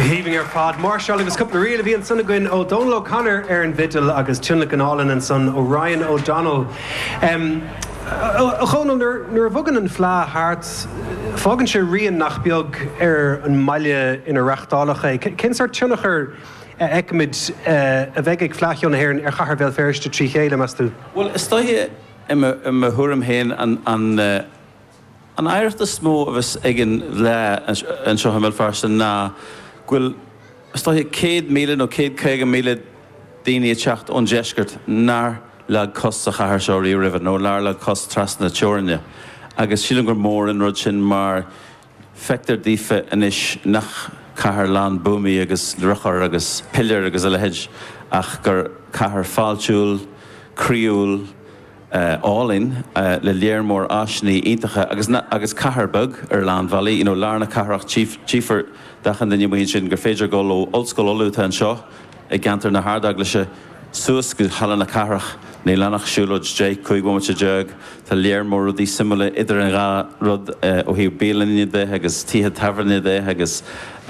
Heaving ar fad Marshall agus couple of real bhíon sanna goin O'Donnell O'Connor an Vigil agus Tunlick and Allen and son Orion O'Donnell. O'Connell nuair bhugan an flá hart fágann sé rion nach beag an maile ina reachtálacha. Cén sort tunnachar eicimid a bheith ag fleachiúna héir ar chahar bheith ferste trí chéile mas tú? Well, stoithe im thuaim héin an airta smó agus igen le an seo hamil farsan ná gwil stoithe 100 míle nó 150 míle daoine teacht ón deisgurt nar le cost a chahar seo rí ribh nó lar le cost trasna teorne agus sílan gur mór an rud sin mar feictar dífa inis nach cahar lán búmi agus ruchar agus pillar agus a lehéid ach gur cahar fáiltiúil críúil all-in le léirmór áisní iontacha agus caharbug ar Land Valley, lárna caharach chiefar dachan den imhuíonn sin gur féidir go ó oldschool olúta an seo ag gantar na hardaglaise suas go hallan na caharach ní lenach siúlóid Jake chuig bhmate deag tá léirmór rudí simile idir an gá rud ó híh béalainne dé agus títhe taverna dé agus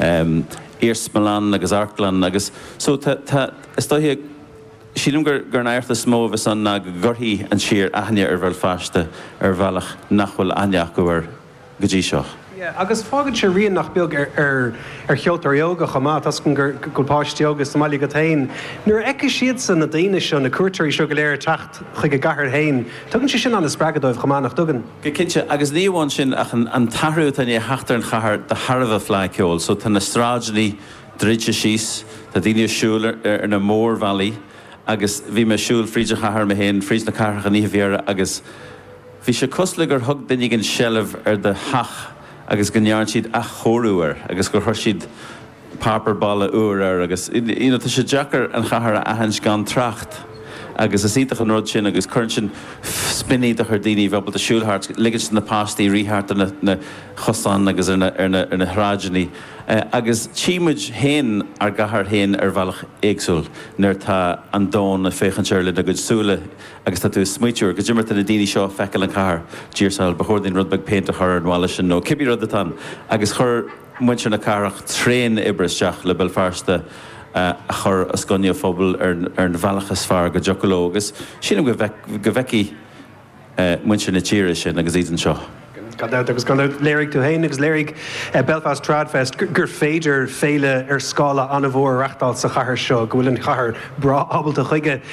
Irsmalan agus Arklan agus so is stoithe sílim gur nairta smó bheits an na gurthaí an siar aithne ar bhfuil feasta ar bhealach nachhfuil aineach go bhar go dtí seo. Agus fágann sé rion nach beag ar cheoltar yoga chamá as gur páistí agus mála go tain. Nuair eice siad san na daine seo na cuairtarí seo go léir techt chuig go gahar hain, tugann sé sin an na spregedóibh chamá nach tugan. Go cinnte agus níomháin sin ach an tarú tan é heachtar an chahar de Harbh fleiciúil, so tá na stráidení dríte síos tá daine siúil ar na Mór Valley agus bhí me siúil fríide chahar me héin frís na carcha ní bhéara agus bhí sé cosla gur thug daine an sellh ar de hach agus gnearn siad a chorúar agus gur thuir siad pápar balla uair agus tá sé deachar an chahar a ahans gan tracht agus is ítach an rud sin agus chuirn sin spinníach ar daoine bhebal a siúlthart ligus na pástaí ríthart na chosán agus ar na hráideannaí agus tímuid héin ar gahar héin ar bhealach éagsúil nuair tá an dón na féchanseir le na go súla agus tá tú smuitiúr go dtimmarta na daoine seo feiceil an chahar díorsáil bechóirdaín rudbeg pénta chur an bhála sin nó cibí rud atá agus chur muintear na carach tréin ibristeach le Belfasta a chur a scoinne phobal ar an bhealachas fear go jocológus sin go bheici muintear na tíire sin agus iad an seo. Agus gan léirigh tú hain agus léirigh Belfast Tradfest gur féidir féile ar scála anna bhór reachtáil sa chahar seo go bhfuil an chahar bra ábalta chuige.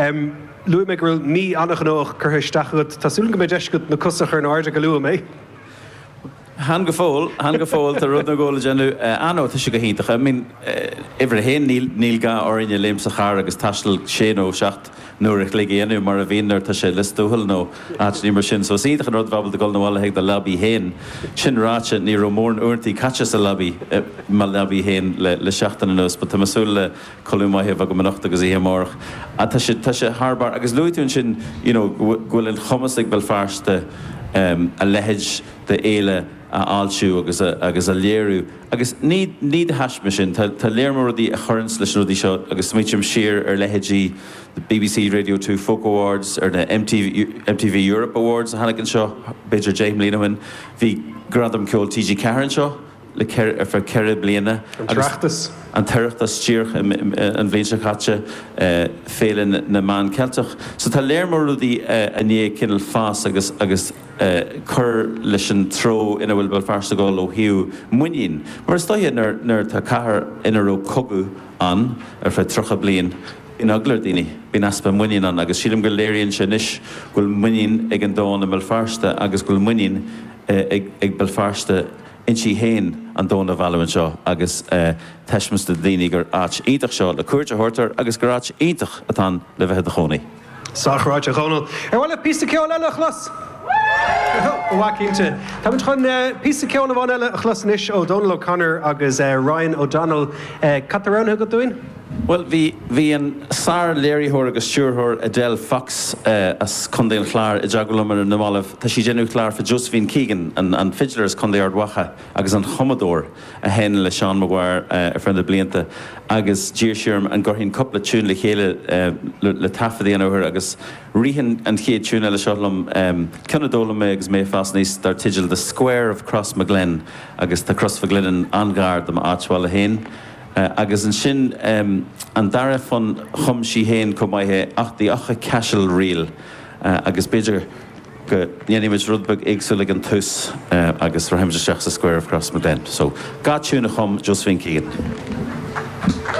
Luaim me gur mí annach an óch gur thuisteachút tásúil go mé deiscut na cosachar an áide go luaim é. Han go fóil tá rud na ggóla genú anó tá si go híntaach. I mean, ifir héin níl ga áirine léim sa char agus taistil séó seach nuair le géanú mar a bhíonar tá sé listúil nó ní mar sin. So síach an rud bhabal de goil nóhála heag de labí héin sin ráte ní romórn uirtaí caite sa labí má labí héin le seachtain an nus, ba tá masúil le choúmaitheh a go manachta agus ihe marach. A tá sé Harbar agus luitún sin ghfuil an chomas ag Belfasta a lehéid de éile a áilsiú agus a léirú. Agus ní heisme sin, tá léirmór rudaí a churns leis rudaí seo agus smuitiim siar ar lehéidí the BBC Radio 2 Folk Awards ar na MTV Europe Awards a hanacin seo, beidir James Línaman, bhí gradam ceol TG Cairn seo le for ceire bliana. An teachtas tíoch an bhíon se chatte féile na man Celtach. So tá léirmór rudaí a ní cinnal fás agus chur leis an tro ina bhfuil Belfasta gáil ó hiú muín. Mar stoithe nuair tá cahar ina ró cogu an ar fe trocha blion in aglar daoine bí aspa muín an agus sílim go léironn sin isis ghfuil muín ag an dón na Belfasta agus ghfuil muín ag Belfasta in si héin an dóna bhalaman seo agus teismas de daoine gur áit ítach seo le cuairte thuirtar agus gur áit ítach atá le bheithe a chonaí. Sáchráid a chonal. Ar bhfuil písa ceol eile chlas? Bhhaicínte. Tá mu chun písa ceol na bháin eile a chlasnis O'Donnell O'Connor agus Ryan O'Donnell cataránna go dúin? Well, bhí an sár léiríthir agus siúrthir Adele Fox as chundéil chláir I deaglamar na málah tá sí genú chláir fa Josephine Keegan an fiddlers chundéir wacha agus an chomadór a hen le Sean Maguire ar friend blianta agus dír siarm an gurthín coppla tún le chéile le tafadaí an óthir agus rihan an chéad tún le seollam cynadóla me agus mé fás níos dar tidigil The Square of Crossmaglen agus tá Crossmaglen an angard am áitháil a héin agus an sin an dara fan chum sí héin com maithe achtaí acha casual riil agus beidir go níimiid rudbeg éagsúla an tus agus raheimide seach sa Square of Crossmaglen. So gá túna chum Josephine Keegan.